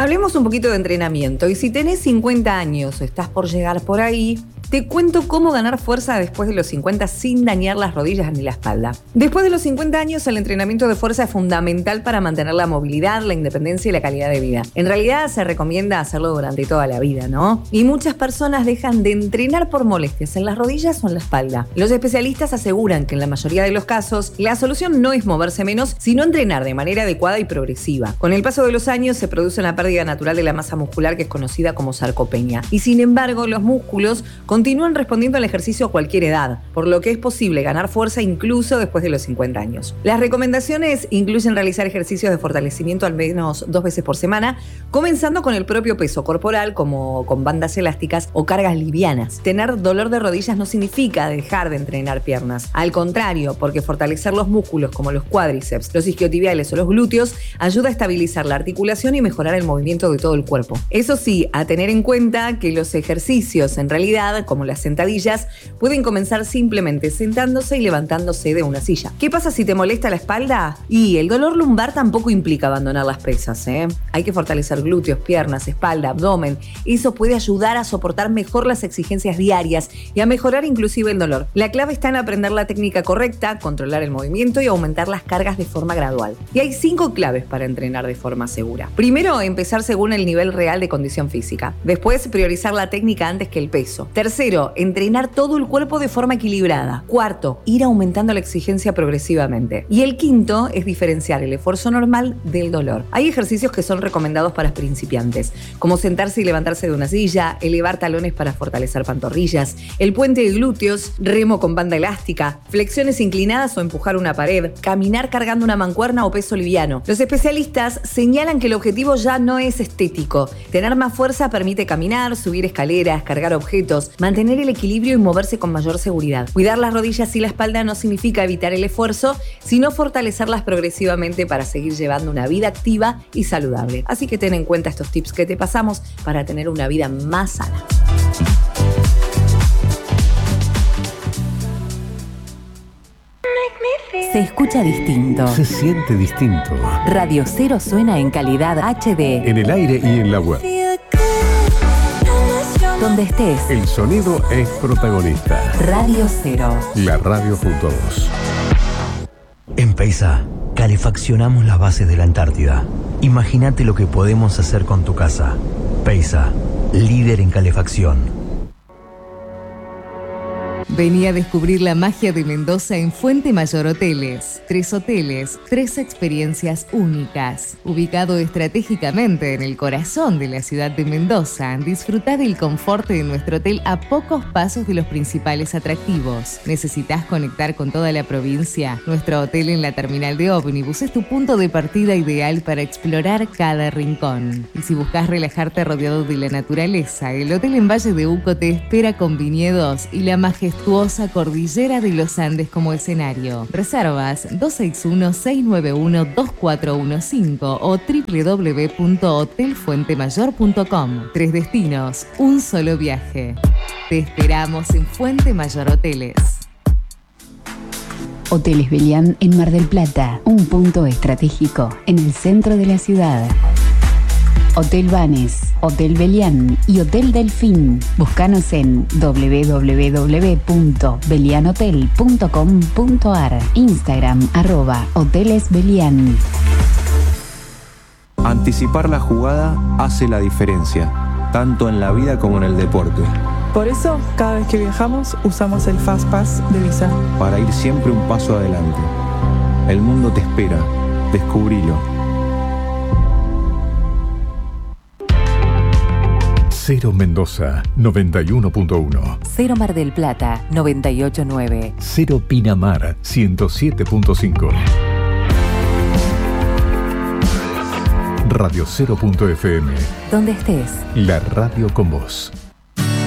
Hablemos un poquito de entrenamiento. Y si tenés 50 años o estás por llegar por ahí, te cuento cómo ganar fuerza después de los 50 sin dañar las rodillas ni la espalda. Después de los 50 años, el entrenamiento de fuerza es fundamental para mantener la movilidad, la independencia y la calidad de vida. En realidad, se recomienda hacerlo durante toda la vida, ¿no? Y muchas personas dejan de entrenar por molestias en las rodillas o en la espalda. Los especialistas aseguran que en la mayoría de los casos, la solución no es moverse menos, sino entrenar de manera adecuada y progresiva. Con el paso de los años, se produce una pérdida natural de la masa muscular que es conocida como sarcopenia. Y sin embargo, los músculos continúan respondiendo al ejercicio a cualquier edad, por lo que es posible ganar fuerza incluso después de los 50 años. Las recomendaciones incluyen realizar ejercicios de fortalecimiento al menos 2 veces por semana, comenzando con el propio peso corporal, como con bandas elásticas o cargas livianas. Tener dolor de rodillas no significa dejar de entrenar piernas. Al contrario, porque fortalecer los músculos como los cuádriceps, los isquiotibiales o los glúteos ayuda a estabilizar la articulación y mejorar el movimiento de todo el cuerpo. Eso sí, a tener en cuenta que los ejercicios en realidad, como las sentadillas, pueden comenzar simplemente sentándose y levantándose de una silla. ¿Qué pasa si te molesta la espalda? Y el dolor lumbar tampoco implica abandonar las pesas, ¿eh? Hay que fortalecer glúteos, piernas, espalda, abdomen. Eso puede ayudar a soportar mejor las exigencias diarias y a mejorar inclusive el dolor. La clave está en aprender la técnica correcta, controlar el movimiento y aumentar las cargas de forma gradual. Y hay 5 claves para entrenar de forma segura. Primero, empezar según el nivel real de condición física. Después, priorizar la técnica antes que el peso. Tercero, entrenar todo el cuerpo de forma equilibrada. Cuarto, ir aumentando la exigencia progresivamente. Y el quinto es diferenciar el esfuerzo normal del dolor. Hay ejercicios que son recomendados para principiantes, como sentarse y levantarse de una silla, elevar talones para fortalecer pantorrillas, el puente de glúteos, remo con banda elástica, flexiones inclinadas o empujar una pared, caminar cargando una mancuerna o peso liviano. Los especialistas señalan que el objetivo ya no es estético. Tener más fuerza permite caminar, subir escaleras, cargar objetos, mantener el equilibrio y moverse con mayor seguridad. Cuidar las rodillas y la espalda no significa evitar el esfuerzo, sino fortalecerlas progresivamente para seguir llevando una vida activa y saludable. Así que ten en cuenta estos tips que te pasamos para tener una vida más sana. Se escucha distinto. Se siente distinto. Radio Cero suena en calidad HD. En el aire y en la web. Donde estés. El sonido es protagonista. Radio Cero. La radio junto a vos. En Peisa, calefaccionamos las bases de la Antártida. Imagínate lo que podemos hacer con tu casa. Peisa, líder en calefacción. Vení a descubrir la magia de Mendoza en Fuente Mayor Hoteles. 3 hoteles, 3 experiencias únicas. Ubicado estratégicamente en el corazón de la ciudad de Mendoza, disfrutá del confort de nuestro hotel a pocos pasos de los principales atractivos. ¿Necesitas conectar con toda la provincia? Nuestro hotel en la terminal de ómnibus es tu punto de partida ideal para explorar cada rincón. Y si buscas relajarte rodeado de la naturaleza, el hotel en Valle de Uco te espera con viñedos y la majestuosa cordillera de los Andes como escenario. Reservas 261-691-2415 o www.hotelfuentemayor.com. 3 destinos, un solo viaje. Te esperamos en Fuente Mayor Hoteles. Hoteles Belián en Mar del Plata, un punto estratégico en el centro de la ciudad. Hotel Banes, Hotel Belián y Hotel Delfín. Búscanos en www.belianhotel.com.ar. Instagram @hotelesbelián. Anticipar la jugada hace la diferencia, tanto en la vida como en el deporte. Por eso, cada vez que viajamos, usamos el Fast Pass de Visa. Para ir siempre un paso adelante. El mundo te espera. Descubrilo. Cero Mendoza, 91.1. Cero Mar del Plata, 98.9. Cero Pinamar, 107.5. Radio Cero.fm. Donde estés. La radio con vos.